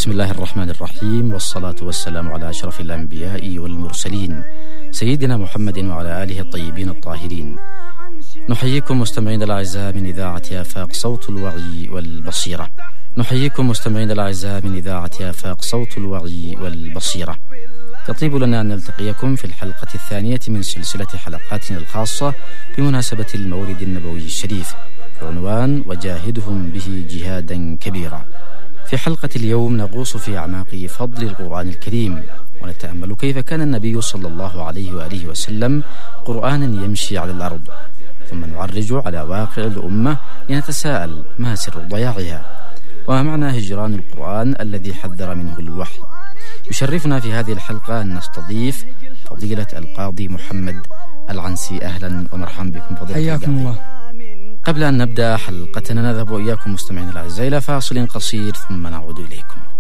بسم الله الرحمن الرحيم، والصلاة والسلام على أشرف الأنبياء والمرسلين سيدنا محمد وعلى آله الطيبين الطاهرين. نحييكم مستمعين الأعزاء من إذاعة آفاق صوت الوعي والبصيرة. نحييكم مستمعين الأعزاء من إذاعة آفاق صوت الوعي والبصيرة. يطيب لنا أن نلتقيكم في الحلقة الثانية من سلسلة حلقاتنا الخاصة بمناسبة المولد النبوي الشريف بعنوان وجاهدهم به جهادا كبيرا. في حلقة اليوم نغوص في أعماق فضل القرآن الكريم، ونتأمل كيف كان النبي صلى الله عليه وآله وسلم قرآنا يمشي على الأرض، ثم نعرج على واقع الأمة لنتساءل ما سر ضياعها، وما معنى هجران القرآن الذي حذر منه الوحي. يشرفنا في هذه الحلقة أن نستضيف فضيلة القاضي محمد العنسي. أهلا ومرحبا بكم فضيلة حياكم الله. قبل أن نبدأ حلقتنا نذهب إياكم مستمعين الأعزاء إلى فاصل قصير ثم نعود إليكم.